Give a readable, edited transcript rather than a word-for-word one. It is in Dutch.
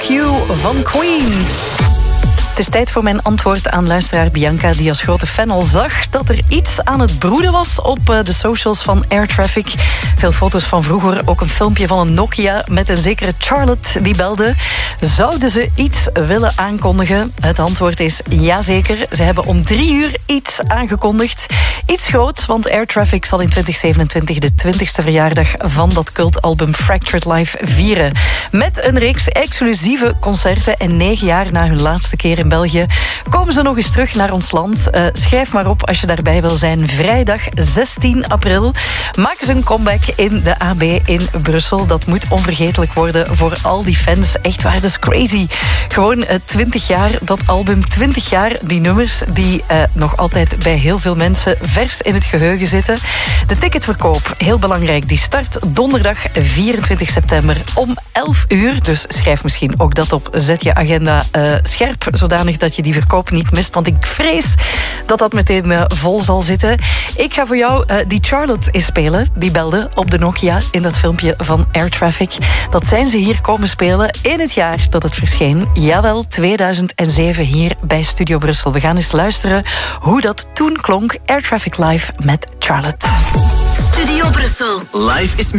You van Queen. Het is tijd voor mijn antwoord aan luisteraar Bianca, die als grote fan al zag dat er iets aan het broeden was op de socials van Air Traffic. Veel foto's van vroeger, ook een filmpje van een Nokia met een zekere Charlotte die belde. Zouden ze iets willen aankondigen? Het antwoord is jazeker. Ze hebben om 3 uur iets aangekondigd. Iets groots, want Air Traffic zal in 2027 de 20ste verjaardag van dat cultalbum Fractured Life vieren. Met een reeks exclusieve concerten en 9 jaar na hun laatste keer in België komen ze nog eens terug naar ons land. Schrijf maar op als je daarbij wil zijn. Vrijdag 16 april maken ze een comeback in de AB in Brussel. Dat moet onvergetelijk worden voor al die fans. Echt waar, dat is crazy. Gewoon 20 jaar, dat album, 20 jaar, die nummers die nog altijd bij heel veel mensen vers in het geheugen zitten. De ticketverkoop, heel belangrijk, die start donderdag 24 september om 11 uur. Dus schrijf misschien ook dat op. Zet je agenda scherp, zodanig dat je die verkoop niet mist. Want ik vrees dat dat meteen vol zal zitten. Ik ga voor jou die Charlotte eens spelen. Die belde op de Nokia in dat filmpje van Air Traffic. Dat zijn ze hier komen spelen in het jaar dat het verscheen. Jawel, 2007 hier bij Studio Brussel. We gaan eens luisteren hoe dat toen klonk. Air Traffic Live met Charlotte. Studio Brussel. Live is